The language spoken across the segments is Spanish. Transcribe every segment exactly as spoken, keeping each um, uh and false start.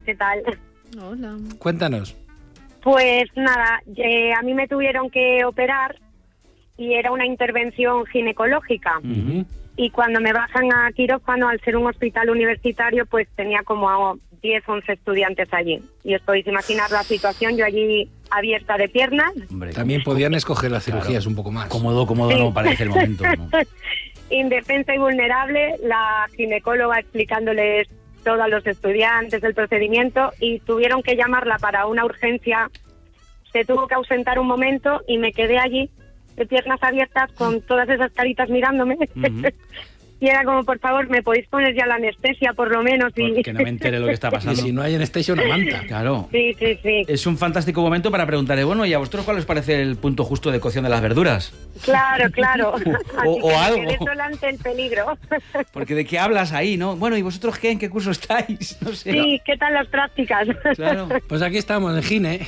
¿qué tal? Hola. Cuéntanos. Pues nada, eh, a mí me tuvieron que operar y era una intervención ginecológica. Uh-huh. Y cuando me bajan a quirófano, al ser un hospital universitario, pues tenía como diez, once estudiantes allí. Y os podéis imaginar la situación, yo allí abierta de piernas. Hombre, También podían escoger las cirugías claro, un poco más. Cómodo, cómodo Sí. no parece el momento, ¿no? Indefensa y vulnerable, la ginecóloga explicándoles todo a los estudiantes el procedimiento y tuvieron que llamarla para una urgencia. Se tuvo que ausentar un momento y me quedé allí de piernas abiertas con todas esas caritas mirándome. Uh-huh. Y era como, por favor, ¿me podéis poner ya la anestesia por lo menos? Y... Que no me entere lo que está Y pasando. si no hay anestesia, una manta. Claro. Sí, sí, sí. Es un fantástico momento para preguntarle, bueno, ¿y a vosotros cuál os parece el punto justo de cocción de las verduras? Claro, claro. Así O- o que algo. me quedé sola ante el peligro. Porque de qué hablas ahí, ¿no? Bueno, ¿y vosotros qué? ¿En qué curso estáis? No sé. Sí, ¿qué tal las prácticas? Claro. Pues aquí estamos, en Gine.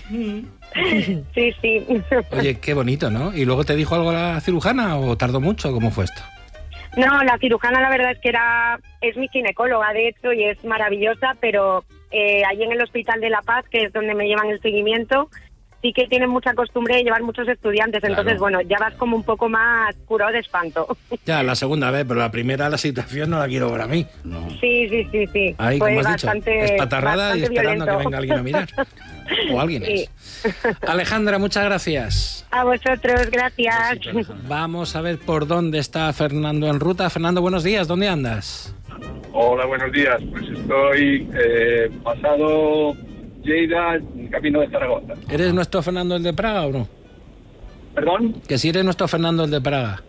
Sí, sí. Oye, qué bonito, ¿no? ¿Y luego te dijo algo la cirujana o tardó mucho? ¿Cómo fue esto? No, la cirujana la verdad es que era es mi ginecóloga, de hecho, y es maravillosa, pero eh, allí en el Hospital de La Paz, que es donde me llevan el seguimiento, sí que tienen mucha costumbre de llevar muchos estudiantes, Claro. entonces, bueno, ya vas como un poco más curado de espanto. Ya, la segunda vez, pero la primera, la situación no la quiero ver a mí. No. Sí, sí, sí, sí. Ahí, Fue como has dicho, bastante, espatarrada y bastante esperando violento. a que venga alguien a mirar. O alguien Sí. es. Alejandra, muchas gracias. A vosotros, gracias. Besito, Alejandra. Vamos a ver por dónde está Fernando en ruta. Fernando, buenos días, ¿dónde andas? Hola, buenos días. Pues estoy eh, pasado Lleida, camino de Zaragoza. ¿Eres nuestro Fernando el de Praga o no? ¿Perdón? Que si eres nuestro Fernando el de Praga.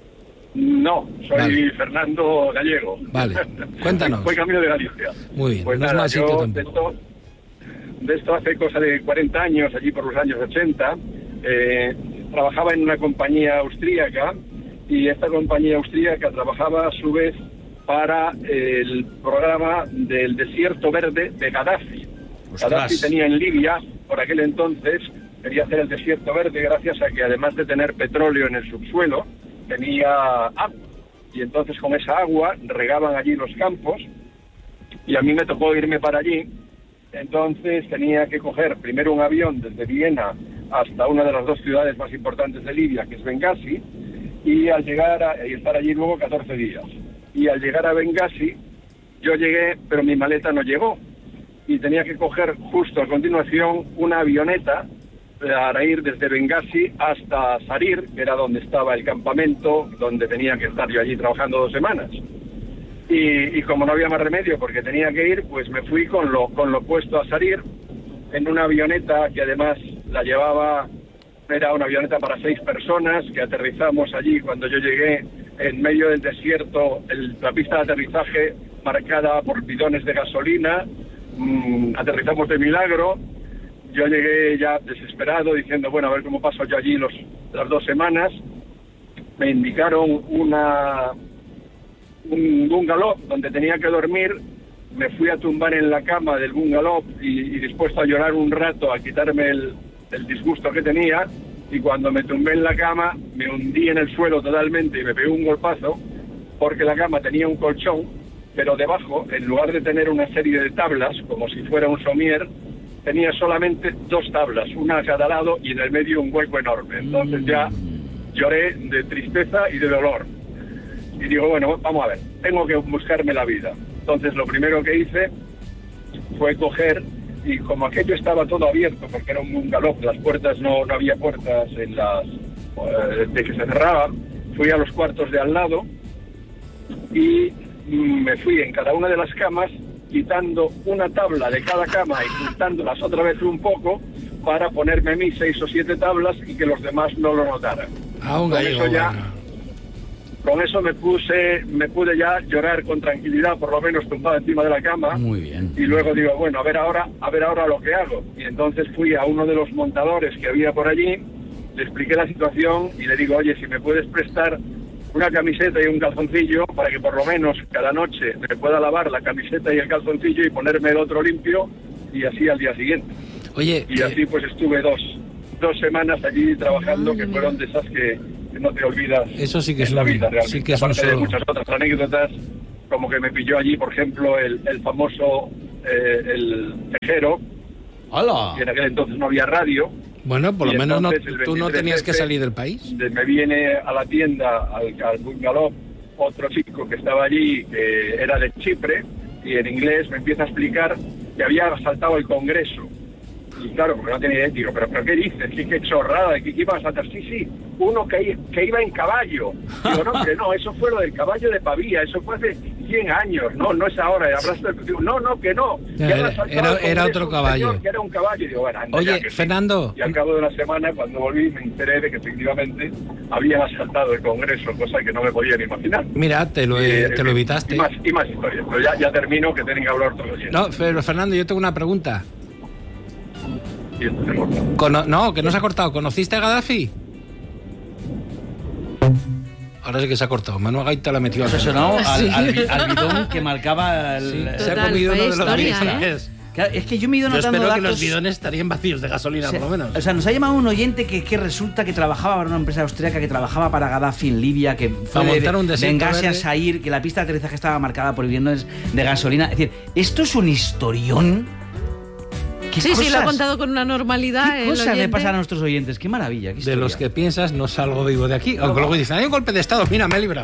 No, soy Vale. Fernando Gallego. Vale. Cuéntanos. Fue camino de Galicia. Muy bien, Pues no es nada, mal sitio yo de tampoco. esto, de esto hace cosa de cuarenta años, allí por los años ochenta, eh, trabajaba en una compañía austríaca y esta compañía austríaca trabajaba a su vez para el programa del desierto verde de Gaddafi. Ostras. Gaddafi tenía en Libia, por aquel entonces, quería hacer el desierto verde gracias a que además de tener petróleo en el subsuelo, tenía agua. Y entonces con esa agua regaban allí los campos y a mí me tocó irme para allí. Entonces tenía que coger primero un avión desde Viena hasta una de las dos ciudades más importantes de Libia, que es Bengasi, y al llegar a, y estar allí luego catorce días. Y al llegar a Bengasi, yo llegué, pero mi maleta no llegó. Y tenía que coger justo a continuación una avioneta para ir desde Bengasi hasta Sarir, que era donde estaba el campamento, donde tenía que estar yo allí trabajando dos semanas. Y, y como no había más remedio porque tenía que ir, pues me fui con lo, con lo puesto a Sarir en una avioneta que además la llevaba, era una avioneta para seis personas, que aterrizamos allí cuando yo llegué en medio del desierto, el, la pista de aterrizaje marcada por bidones de gasolina, mmm, aterrizamos de milagro. Yo llegué ya desesperado diciendo, bueno, a ver cómo paso yo allí los, las dos semanas. Me indicaron una un bungalow donde tenía que dormir. Me fui a tumbar en la cama del bungalow y, y dispuesto a llorar un rato, a quitarme el, el disgusto que tenía. Y cuando me tumbé en la cama, me hundí en el suelo totalmente y me pegué un golpazo, porque la cama tenía un colchón, pero debajo, en lugar de tener una serie de tablas, como si fuera un somier, tenía solamente dos tablas, una a cada lado y en el medio un hueco enorme. Entonces ya lloré de tristeza y de dolor. Y digo, bueno, vamos a ver, tengo que buscarme la vida. Entonces lo primero que hice fue coger, y como aquello estaba todo abierto, porque era un bungalow, las puertas no, no había puertas en las eh, de que se cerraba, fui a los cuartos de al lado y mm, me fui en cada una de las camas quitando una tabla de cada cama y juntándolas otra vez un poco para ponerme a mí seis o siete tablas y que los demás no lo notaran. Ah, un Con gallego, eso ya- bueno. Con eso me puse, me pude ya llorar con tranquilidad, por lo menos tumbado encima de la cama. Muy bien. Y luego digo, bueno, a ver ahora, a ver ahora lo que hago. Y entonces fui a uno de los montadores que había por allí, le expliqué la situación y le digo, oye, si me puedes prestar una camiseta y un calzoncillo para que por lo menos cada noche me pueda lavar la camiseta y el calzoncillo y ponerme el otro limpio, y así al día siguiente. Oye, Y eh, así pues estuve dos, dos semanas allí trabajando, que fueron de esas que, que no te olvidas Eso sí que es en la un- vida realmente. sí que es un Aparte de solo. muchas otras anécdotas, como que me pilló allí, por ejemplo, el, el famoso eh, el tejero. ¡Hala! Y en aquel entonces no había radio. Bueno, por lo Y menos no, entonces, el tú no veintitrés tenías que F, salir del país. de- Me viene a la tienda, al, al bungalow, otro chico que estaba allí, que era de Chipre, y en inglés me empieza a explicar que había asaltado el Congreso. Y claro, porque no tenía idea, digo, ¿pero, pero qué dices? ¿Qué, qué chorrada? ¿Qué, qué iba a asaltar? Sí, sí, uno que, que iba en caballo. Digo, no, que no, eso fue lo del caballo de Pavía, eso fue hace cien años, no, no es ahora. Hablaste, digo, no, no, que no. Que Era- han asaltado era- el Congreso, era otro un caballo. señor que era un caballo. Y digo, bueno, anda, Oye, ya que sí. Fernando. Y al cabo de una semana, cuando volví, me enteré de que efectivamente habían asaltado el Congreso, cosa que no me podía ni imaginar. Mira, te lo, Eh, te lo evitaste. Y más, y más historias, pero ya, ya termino, que tienen que hablar todos los días. No, pero Fernando, yo tengo una pregunta. Y esto se corta. Cono- no, que no se ha cortado. ¿Conociste a Gaddafi? Ahora sí que se ha cortado. Manuel Gaita la ha metido Eso al sonó al, Sí. al bi- al bidón que marcaba el... Sí, Total, se ha comido fue uno de los historia, bidones. Claro, es que yo me he ido Yo notando espero que datos... los bidones estarían vacíos de gasolina, O sea, por lo menos. o sea, nos ha llamado un oyente que, que resulta que trabajaba para una empresa austríaca que trabajaba para Gaddafi en Libia, que fue Para de, montar un de desierto Benghazi a verde. Sair, que la pista de aterrizaje estaba marcada por bidones de gasolina. Es decir, esto es un historión. ¿Qué Sí, sí, lo ha cosas- contado con una normalidad. ¿Qué el cosas le oyente. pasan a nuestros oyentes? Qué maravilla, qué De historia. los que piensas, no salgo vivo de aquí. Aunque luego dicen, hay un golpe de Estado, mira, me he librado.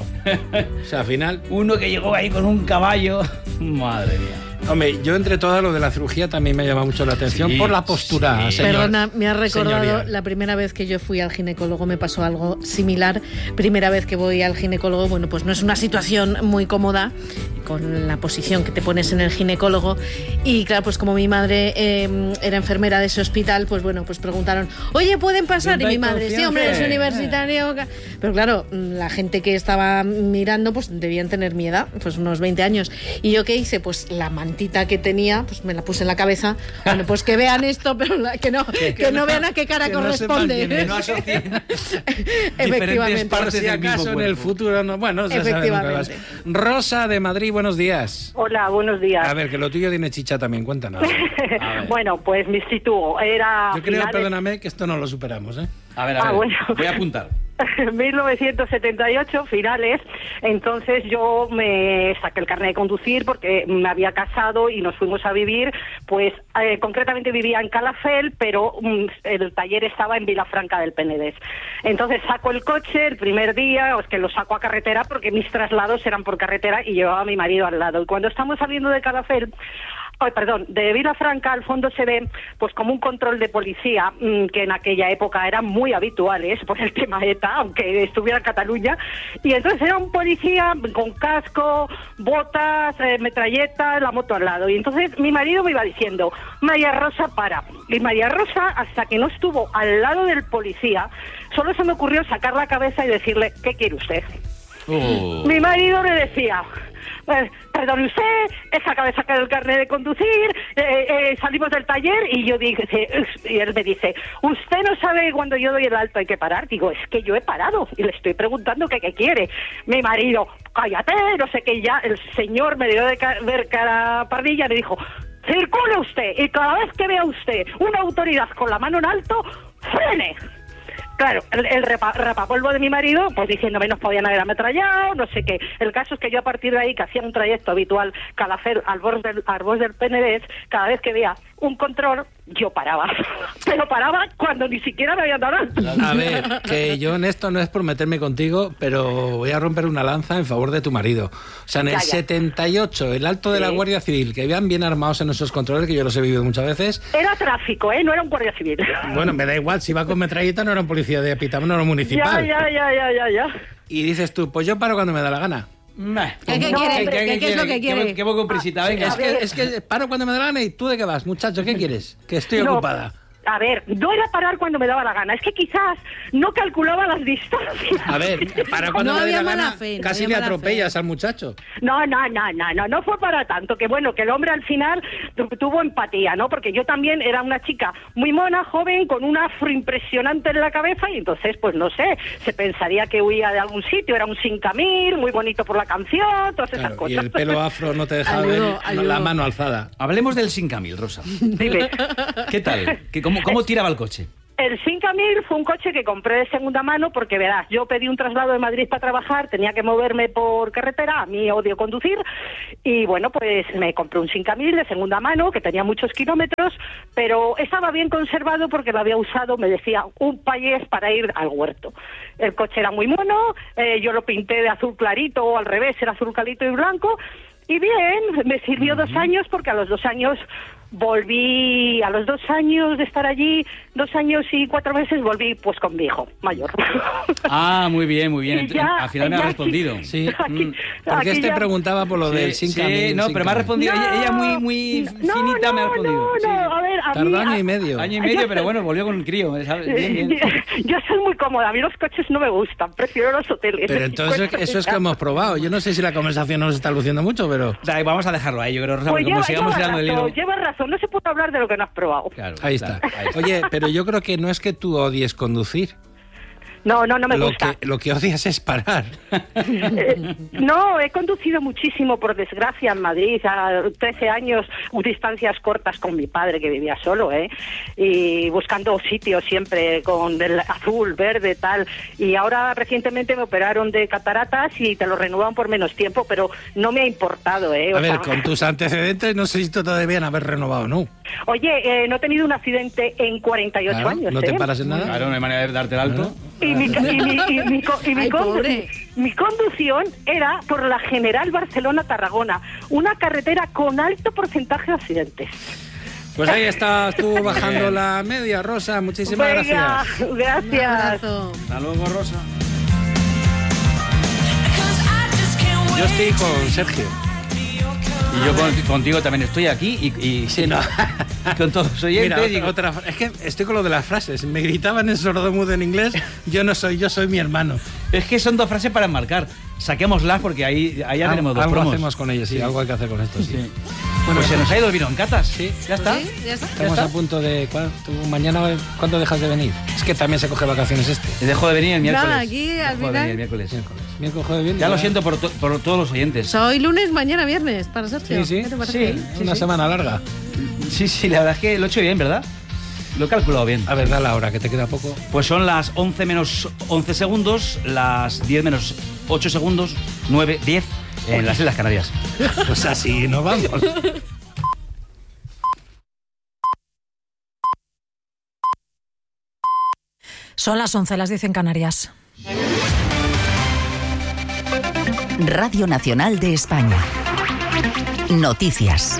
O sea, al final... Uno que llegó ahí con un caballo. Madre mía. Hombre, yo entre todo lo de la cirugía también me ha llamado mucho la atención Sí, por la postura, sí. señor. Perdona, me ha recordado señorial. la primera vez que yo fui al ginecólogo, me pasó algo similar. Primera vez que voy al ginecólogo, bueno, pues no es una situación muy cómoda con la posición que te pones en el ginecólogo. Y claro, pues como mi madre eh, era enfermera de ese hospital, pues bueno, pues preguntaron, oye, ¿pueden pasar? Y ¿Dónde mi hay madre, sí, confianza? hombre, es Eh. universitario. Pero claro, la gente que estaba mirando, pues debían tener mi edad, pues unos veinte años. ¿Y yo qué hice? Pues la mantita que tenía, pues me la puse en la cabeza. Bueno, pues que vean esto, pero la- que no, que no vean a qué cara que no corresponde. sepan quién es. Que no asocien diferentes Efectivamente. Por partes si del mismo acaso en el cuerpo. futuro no. Bueno, se sabe nunca más. Efectivamente. Rosa de Madrid, buenos días. Hola, buenos días. A ver, que lo tuyo tiene chicha también, cuéntanos. A ver. Bueno, pues me sitúo. Era Yo creo, finales- perdóname, que esto no lo superamos, ¿eh? A ver, a Ah, ver. bueno. Voy a apuntar. mil novecientos setenta y ocho, finales. Entonces yo me saqué el carnet de conducir porque me había casado y nos fuimos a vivir, pues eh, concretamente vivía en Calafell, pero mm, el taller estaba en Vilafranca del Penedès. Entonces saco el coche el primer día, es que lo saco a carretera porque mis traslados eran por carretera y llevaba a mi marido al lado. Y cuando estamos saliendo de Calafell, Ay, perdón, de Vilafranca al fondo se ve pues como un control de policía mmm, que en aquella época eran muy habituales por el tema ETA, aunque estuviera en Cataluña, y entonces era un policía con casco, botas, eh, metralleta, la moto al lado, y entonces mi marido me iba diciendo, María Rosa, para, y María Rosa, hasta que no estuvo al lado del policía, solo se me ocurrió sacar la cabeza y decirle, ¿qué quiere usted? Oh. Mi marido le decía, eh, perdone usted, esa cabeza que del carnet de conducir, eh, eh, salimos del taller y yo dije, "Uf", y él me dice, usted no sabe cuando yo doy el alto hay que parar. Digo, es que yo he parado y le estoy preguntando que qué quiere. Mi marido, cállate, no sé qué, ya el señor me dio de ca- ver cara pardilla y me dijo, circule usted y cada vez que vea usted una autoridad con la mano en alto, frene. Claro, el, el repa- rapapolvo de mi marido, pues diciéndome nos podían haber ametrallado, no sé qué. El caso es que yo a partir de ahí, que hacía un trayecto habitual, Calafell, al borde del, al borde del Penedès, cada vez que veía un control, yo paraba. Pero paraba cuando ni siquiera me habían dado nada. A ver, que yo en esto no es por meterme contigo, pero voy a romper una lanza en favor de tu marido. O sea, en el Ya, ya. setenta y ocho, el alto de la Sí. Guardia Civil, que vean bien armados en esos controles, que yo los he vivido muchas veces. Era tráfico, ¿eh? No era un guardia civil. Bueno, me da igual, si va con metralleta no era un policía de Pitama, no era un Ya, municipal. ya, ya, ya, ya, ya. Y dices tú, pues yo paro cuando me da la gana. Meh. ¿Qué- qué No, quiere? hombre, ¿Qué- qué es lo que quiere? Qué poco prisita, venga. Es que, es que paro cuando me da la gana y tú de qué vas, muchacho, ¿qué quieres? Que estoy No, ocupada. A ver, no era parar cuando me daba la gana, es que quizás no calculaba las distancias. A ver, para cuando No me dé la había mala gana, fe, no casi había le mala atropellas fe. al muchacho. No, no, no, no, no, no fue para tanto, que bueno, que el hombre al final tu- tuvo empatía, ¿no? Porque yo también era una chica muy mona, joven, con un afro impresionante en la cabeza y entonces, pues no sé, se pensaría que huía de algún sitio, era un sin camil, muy bonito por la canción, todas esas Claro, cosas. y el pelo afro no te deja Ayudo, ver ayudo. la mano alzada. Hablemos del Sin Camil, Rosa. Dime. ¿Qué tal? ¿Qué, cómo, ¿Cómo tiraba el coche? El Finca mil fue un coche que compré de segunda mano porque, verás, yo pedí un traslado de Madrid para trabajar, tenía que moverme por carretera, a mí odio conducir, y bueno, pues me compré un Finca mil de segunda mano que tenía muchos kilómetros, pero estaba bien conservado porque lo había usado, me decía, un payés para ir al huerto. El coche era muy mono, eh, yo lo pinté de azul clarito, o al revés, era azul clarito y blanco, y bien, me sirvió dos años porque a los dos años volví, a los dos años de estar allí, dos años y cuatro meses, volví pues con mi hijo mayor. Ah, muy bien, muy bien. Ya, Al final me ha respondido. Sí, Aquí- mm, porque aquí este ya- preguntaba por lo Sí, del sí, Finca mil, no, Finca pero me ha mil. respondido. No, ella, ella muy, muy no, finita me ha no, respondido. no, Sí. no, a ver, a Tardó mí, año a- y medio. Año y medio, pero bueno, volvió con un crío. ¿sabes? Bien, bien. Yo soy muy cómoda, a mí los coches no me gustan, prefiero los hoteles. Pero entonces eso es que hemos probado. Yo no sé si la conversación nos está luciendo mucho, pero... Da, Vamos a dejarlo ahí, yo creo, Rosa, Pues porque como lleva, sigamos lleva tirando el hilo... razón, lleva razón, no se puede hablar de lo que no has probado. Claro, Ahí claro, está. ahí está. Oye, pero yo creo que no es que tú odies conducir. No, no, no me Lo gusta. que, lo que odias es parar. Eh, no, he conducido muchísimo, por desgracia, en Madrid, a trece años, distancias cortas con mi padre, que vivía solo, ¿eh? Y buscando sitios siempre con el azul, verde, tal. Y ahora recientemente me operaron de cataratas y te lo renuevan por menos tiempo, pero no me ha importado, ¿eh? O A ver, sea, con tus antecedentes no sé si te debían haber renovado, ¿no? Oye, eh, no he tenido un accidente en cuarenta y ocho Claro, años, no ¿eh? te paras en nada. Claro, no hay manera de darte el alto. Y mi, y mi, y mi, co- y mi Ay, condu- pobre. mi conducción era por la General Barcelona-Tarragona, una carretera con alto porcentaje de accidentes. Pues ahí estás tú bajando la media, Rosa. Muchísimas Venga, gracias. Un gracias. abrazo. Hasta luego, Rosa. Yo estoy con Sergio. Y yo con- contigo también estoy aquí y, y Sí, no. con todos los Mira, oyentes. y- otra, otra- es que estoy con lo de las frases. Me gritaban en sordomudo en inglés. Yo no soy, yo soy mi hermano. Es que son dos frases para enmarcar. Saquémoslas porque ahí, ahí ya Al- tenemos dos algo promos. hacemos con ellos, sí, algo hay que hacer con esto, sí. Sí. Bueno, pues se nos ha ido el vino en catas. Sí, ya está. ¿Sí? ¿Ya está? Estamos está? a punto de... ¿cuál- tú mañana, ¿cuándo dejas de venir? Es que también se coge vacaciones este. Dejo de venir el miércoles. Nada, aquí, al Dejo de final- venir el miércoles. Miércoles, jueves, viernes. Ya lo siento por, to- por todos los oyentes. Soy lunes, mañana viernes, para Sergio. Sí, sí. ¿Qué te parece? Sí. Es una semana larga. Sí, sí, la verdad es que lo he hecho bien, ¿verdad? Lo he calculado bien. A ver, da la hora, que te queda poco. Pues son las once menos once segundos, las diez menos ocho segundos, nueve, diez en las Islas Canarias. Pues así nos vamos. Son las once, las diez en Canarias. Radio Nacional de España. Noticias.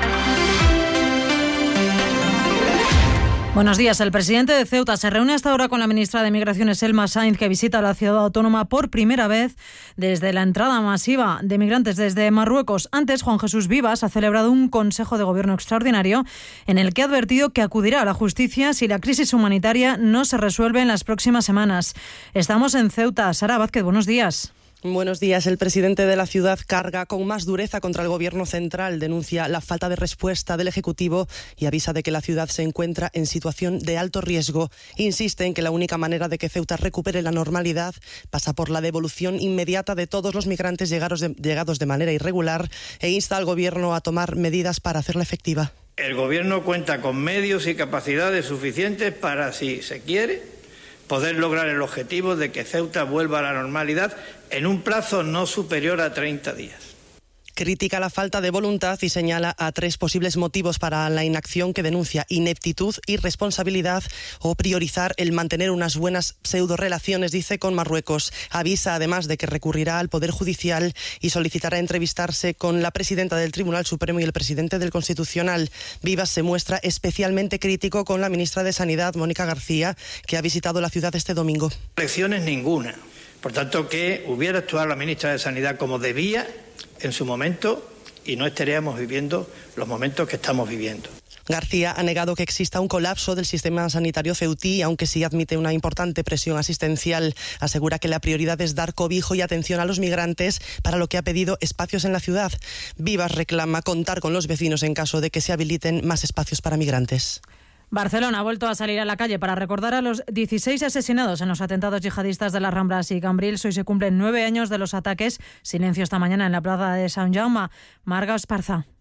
Buenos días. El presidente de Ceuta se reúne hasta ahora con la ministra de Migraciones, Elma Sainz, que visita la ciudad autónoma por primera vez desde la entrada masiva de migrantes desde Marruecos. Antes, Juan Jesús Vivas ha celebrado un Consejo de Gobierno extraordinario en el que ha advertido que acudirá a la justicia si la crisis humanitaria no se resuelve en las próximas semanas. Estamos en Ceuta. Sara Vázquez, buenos días. Buenos días. El presidente de la ciudad carga con más dureza contra el gobierno central, denuncia la falta de respuesta del Ejecutivo y avisa de que la ciudad se encuentra en situación de alto riesgo. Insiste en que la única manera de que Ceuta recupere la normalidad pasa por la devolución inmediata de todos los migrantes llegados de, llegados de manera irregular e insta al gobierno a tomar medidas para hacerla efectiva. El gobierno cuenta con medios y capacidades suficientes para, si se quiere, poder lograr el objetivo de que Ceuta vuelva a la normalidad en un plazo no superior a treinta días. Critica la falta de voluntad y señala a tres posibles motivos para la inacción que denuncia: ineptitud, irresponsabilidad o priorizar el mantener unas buenas pseudorelaciones, dice, con Marruecos. Avisa además de que recurrirá al Poder Judicial y solicitará entrevistarse con la presidenta del Tribunal Supremo y el presidente del Constitucional. Vivas se muestra especialmente crítico con la ministra de Sanidad, Mónica García, que ha visitado la ciudad este domingo. Lecciones ninguna. Por tanto, que hubiera actuado la ministra de Sanidad como debía en su momento y no estaríamos viviendo los momentos que estamos viviendo. García ha negado que exista un colapso del sistema sanitario ceutí, aunque sí admite una importante presión asistencial. Asegura que la prioridad es dar cobijo y atención a los migrantes, para lo que ha pedido espacios en la ciudad. Vivas reclama contar con los vecinos en caso de que se habiliten más espacios para migrantes. Barcelona ha vuelto a salir a la calle para recordar a los dieciséis asesinados en los atentados yihadistas de las Ramblas y Cambrils. Hoy se cumplen nueve años de los ataques. Silencio esta mañana en la plaza de Sant Jaume. Marga Esparza.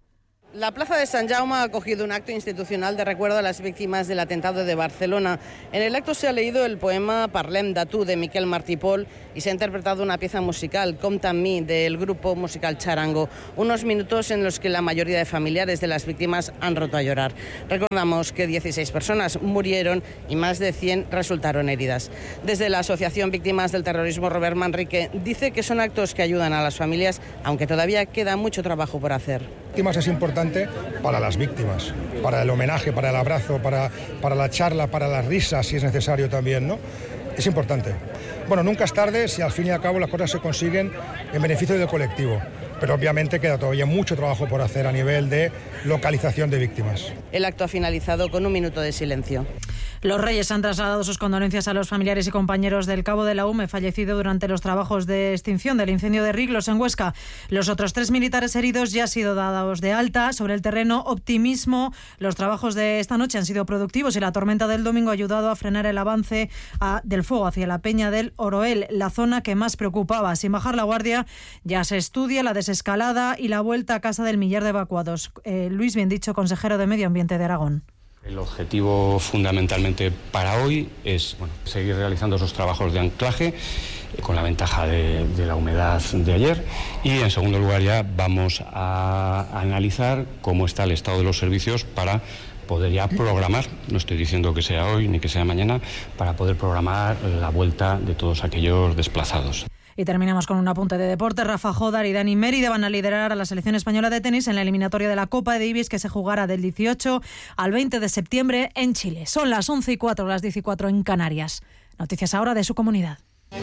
La Plaza de San Jaume ha acogido un acto institucional de recuerdo a las víctimas del atentado de Barcelona. En el acto se ha leído el poema Parlem de tu, de Miquel Martí i Pol, y se ha interpretado una pieza musical, Compta amb mi, del grupo musical Charango. Unos minutos en los que la mayoría de familiares de las víctimas han roto a llorar. Recordamos que dieciséis personas murieron y más de cien resultaron heridas. Desde la Asociación Víctimas del Terrorismo, Robert Manrique dice que son actos que ayudan a las familias, aunque todavía queda mucho trabajo por hacer. Es importante para las víctimas, para el homenaje, para el abrazo, para, para la charla, para las risas, si es necesario también, ¿no? Es importante. Bueno, nunca es tarde si al fin y al cabo las cosas se consiguen en beneficio del colectivo, pero obviamente queda todavía mucho trabajo por hacer a nivel de localización de víctimas. El acto ha finalizado con un minuto de silencio. Los Reyes han trasladado sus condolencias a los familiares y compañeros del cabo de la U M E fallecido durante los trabajos de extinción del incendio de Riglos en Huesca. Los otros tres militares heridos ya han sido dados de alta. Sobre el terreno, optimismo. Los trabajos de esta noche han sido productivos y la tormenta del domingo ha ayudado a frenar el avance a, del fuego hacia la peña del Oroel, la zona que más preocupaba. Sin bajar la guardia, ya se estudia la desescalada y la vuelta a casa del millar de evacuados. Eh, Luis Biendicho, consejero de Medio Ambiente de Aragón. El objetivo fundamentalmente para hoy es bueno, seguir realizando esos trabajos de anclaje con la ventaja de, de la humedad de ayer y en segundo lugar ya vamos a analizar cómo está el estado de los servicios para poder ya programar, no estoy diciendo que sea hoy ni que sea mañana, para poder programar la vuelta de todos aquellos desplazados. Y terminamos con un apunte de deporte. Rafa Jodar y Dani Mérida van a liderar a la selección española de tenis en la eliminatoria de la Copa Davis que se jugará del dieciocho al veinte de septiembre en Chile. Son las once y cuatro, las diez y cuatro en Canarias. Noticias ahora de su comunidad.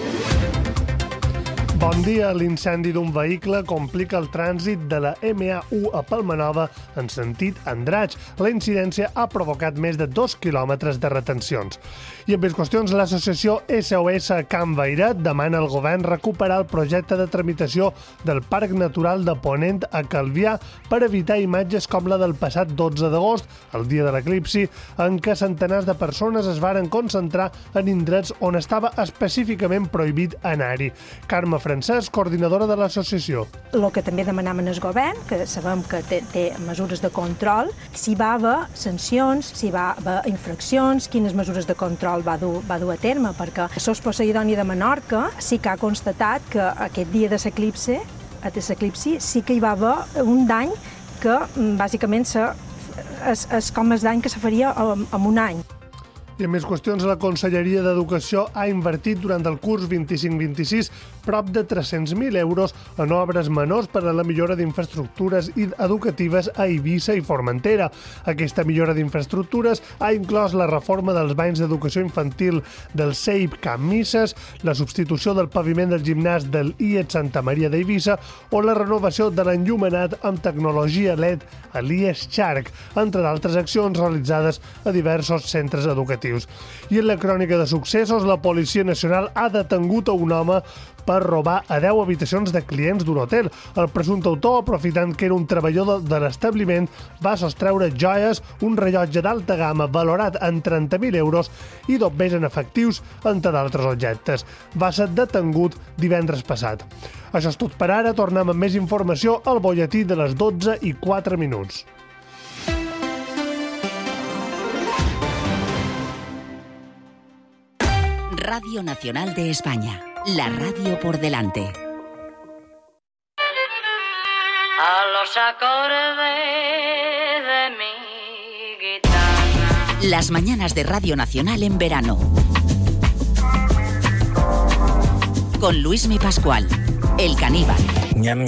Bon dia. L'incendi d'un vehicle complica el trànsit de la ema u a Palmanova en sentit Andratx. La incidència ha provocat més de dos quilòmetres de retencions. I en més qüestions, l'associació S O S Can Vairat demana al govern recuperar el projecte de tramitació del Parc Natural de Ponent a Calvià per evitar imatges com la del passat dotze d'agost, el dia de l'eclipsi, en què centenars de persones es varen concentrar en indrets on estava específicament prohibit anar-hi. Carme Francesc, coordinadora de l'associació. El que també demanem al govern, que sabem que té, té mesures de control, si va haver sancions, si va haver infraccions, quines mesures de control va dur, va dur a terme, perquè el Sos Poseidoni de Menorca sí que ha constatat que aquest dia de l'eclipsi, a l'eclipsi, sí que hi va haver un dany que bàsicament és, és com el dany que se faria en, en un any. I en més qüestions, la Conselleria d'Educació ha invertit durant el curs vint-i-cinc vint-i-sis prop de tres-cents mil euros en obres menors per a la millora d'infraestructures educatives a Eivissa i Formentera. Aquesta millora d'infraestructures ha inclòs la reforma dels banys d'educació infantil del C E I P Camp Misses, la substitució del paviment del gimnàs del I E S Santa Maria d'Eivissa o la renovació de l'enllumenat amb tecnologia L E D a l'I E S Xarc, entre d'altres accions realitzades a diversos centres educatius. I en la crònica de successos, la Policia Nacional ha detengut a un home per robar a deu habitacions de clients d'un hotel. El presumpte autor, aprofitant que era un treballador de l'establiment, va sostreure joies, un rellotge d'alta gamma valorat en trenta mil euros i dobbers en efectius, entre d'altres objectes. Va ser detengut divendres passat. Això és tot per ara. Tornem amb més informació al butlletí de les dotze i quatre minuts. Radio Nacional de España, la radio por delante. A los acordes de mi guitarra. Las mañanas de Radio Nacional en verano. Con Luismi Pascual, el caníbal.